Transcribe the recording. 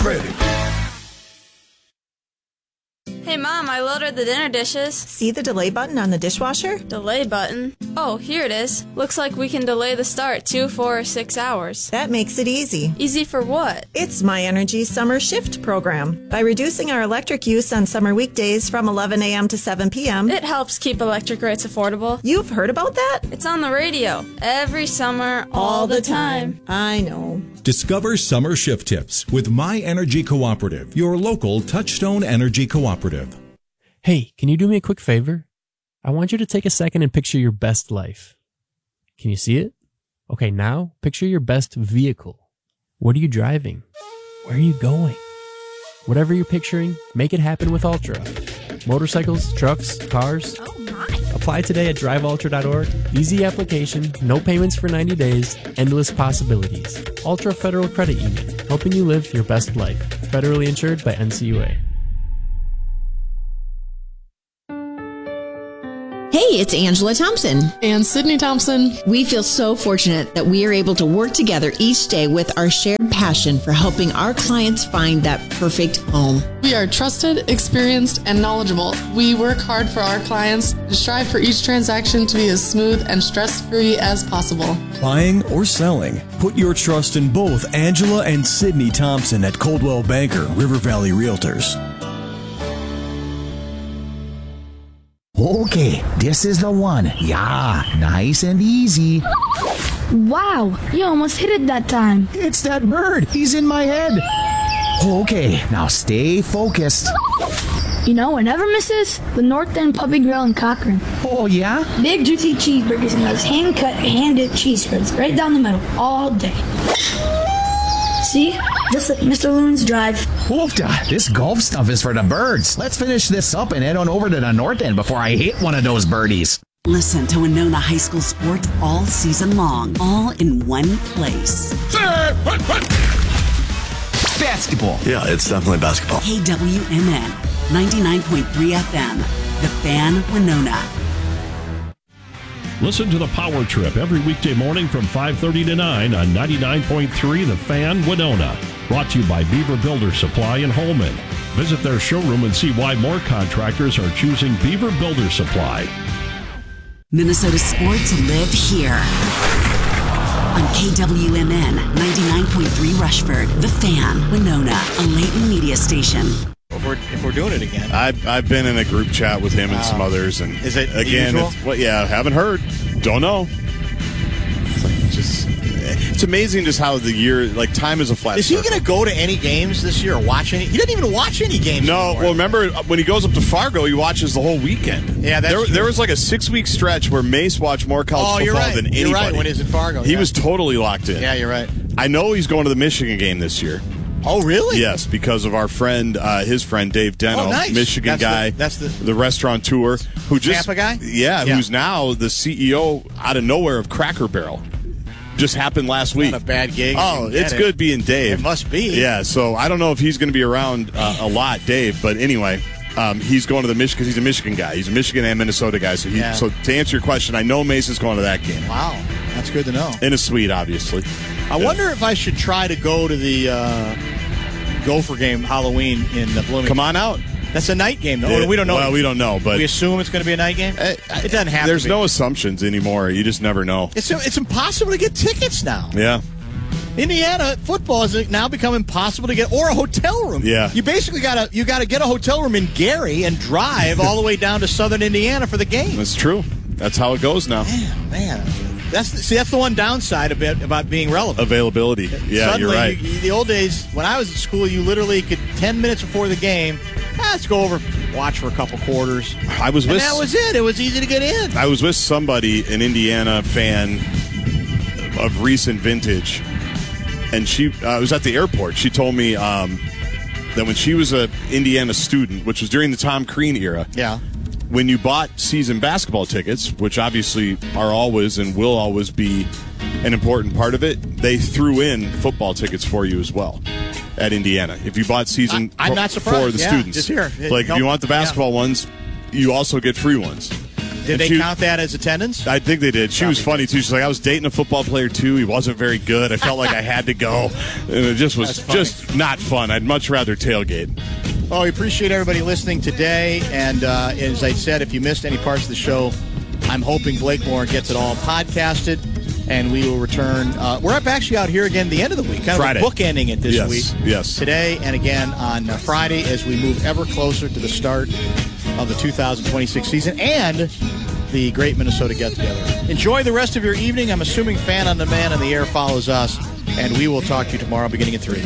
credit. Hey, Mom, I loaded the dinner dishes. See the delay button on the dishwasher? Delay button? Oh, here it is. Looks like we can delay the start 2, 4, or 6 hours. That makes it easy. Easy for what? It's My Energy Summer Shift program. By reducing our electric use on summer weekdays from 11 a.m. to 7 p.m., It helps keep electric rates affordable. You've heard about that? It's on the radio. Every summer, all the time. I know. Discover summer shift tips with My Energy Cooperative, your local Touchstone Energy Cooperative. Hey, can you do me a quick favor? I want you to take a second and picture your best life. Can you see it? Okay, now picture your best vehicle. What are you driving? Where are you going? Whatever you're picturing, make it happen with Ultra. Motorcycles, trucks, cars. Oh my. Apply today at driveultra.org. Easy application, no payments for 90 days, endless possibilities. Ultra Federal Credit Union, helping you live your best life. Federally insured by NCUA. Hey, it's Angela Thompson. And Sydney Thompson. We feel so fortunate that we are able to work together each day with our shared passion for helping our clients find that perfect home. We are trusted, experienced, and knowledgeable. We work hard for our clients and strive for each transaction to be as smooth and stress-free as possible. Buying or selling? Put your trust in both Angela and Sydney Thompson at Coldwell Banker, River Valley Realtors. Okay, this is the one. Yeah, nice and easy. Wow, you almost hit it that time. It's that bird. He's in my head. Okay, now stay focused. You know what never misses? The North End Puppy Grill in Cochrane. Oh, yeah? Big juicy cheeseburgers and those hand-cut, hand-dipped cheese spreads right down the middle all day. See? Just like Mr. Loon's Drive. Oofda, this golf stuff is for the birds. Let's finish this up and head on over to the North End before I hit one of those birdies. Listen to Winona High School sports all season long, all in one place. Basketball. Yeah, it's definitely basketball. KWMN, 99.3 FM, The Fan, Winona. Listen to the Power Trip every weekday morning from 5:30 to 9 on 99.3 The Fan, Winona. Brought to you by Beaver Builder Supply in Holman. Visit their showroom and see why more contractors are choosing Beaver Builder Supply. Minnesota sports live here. On KWMN, 99.3 Rushford, The Fan, Winona, a Leighton media station. If we're doing it again. I've been in a group chat with him and some others, and is it again? Haven't heard. Don't know. It's amazing just how the year, like time is a flat. Is he going to go to any games this year or watch any? He doesn't even watch any games. No. anymore. Well, remember when he goes up to Fargo, he watches the whole weekend. Yeah, there was like a 6-week stretch where Mace watched more college football than anybody. You're right. When he's in Fargo, he was totally locked in. Yeah, you're right. I know he's going to the Michigan game this year. Oh, really? Yes, because of our friend, his friend Dave Deno, nice. Michigan guy, that's the restaurateur who just Tampa guy. Yeah, who's now the CEO out of nowhere of Cracker Barrel. Just happened last week. Not a bad gig. Oh, it's good being Dave. It must be. Yeah, so I don't know if he's going to be around a lot, Dave, but anyway. He's going to the Michigan because he's a Michigan guy. He's a Michigan and Minnesota guy. So, so to answer your question, I know Mason's going to that game. Wow, that's good to know. In a suite, obviously. I wonder if I should try to go to the Gopher game Halloween in Bloomington. Come on out. That's a night game, though. We don't know. Well, we don't know, but we assume it's going to be a night game. It doesn't have. There's to be. no assumptions anymore. You just never know. It's impossible to get tickets now. Yeah. Indiana football has now become impossible to get, or a hotel room. Yeah. You basically got to get a hotel room in Gary and drive all the way down to southern Indiana for the game. That's true. That's how it goes now. Man. That's the one downside about being relevant. Availability. Yeah, Suddenly, you're right. The old days, when I was at school, you literally could 10 minutes before the game, let's go over, watch for a couple quarters. That was it. It was easy to get in. I was with somebody, an Indiana fan of recent vintage, and I was at the airport. She told me that when she was an Indiana student, which was during the Tom Crean era, when you bought season basketball tickets, which obviously are always and will always be an important part of it, they threw in football tickets for you as well at Indiana. If you bought season I'm not surprised. for the students. Just here. Like, if you want the basketball ones, you also get free ones. Did they count that as attendance? I think they did. She was funny, too. She's like, I was dating a football player, too. He wasn't very good. I felt like I had to go. And it just was just not fun. I'd much rather tailgate. Well, we appreciate everybody listening today. And as I said, if you missed any parts of the show, I'm hoping Blakemore gets it all podcasted. And we will return. We're actually out here again at the end of the week. Kind Friday. Of bookending it this week. Yes. Today and again on Friday as we move ever closer to the start of the 2026 season and the Great Minnesota Get-Together. Enjoy the rest of your evening. I'm assuming Fan on Demand on the Air follows us. And we will talk to you tomorrow beginning at 3.